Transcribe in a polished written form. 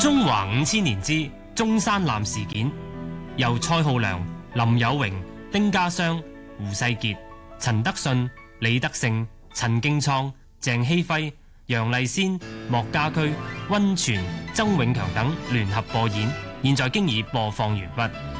中華5000年之中山艦事件，由蔡浩良、林有榮、丁家湘、胡世傑、陳德信、李德勝、陳敬創、鄭希輝、楊麗仙、莫家駒、溫泉、曾永強等聯合播演，現在經已播放完畢。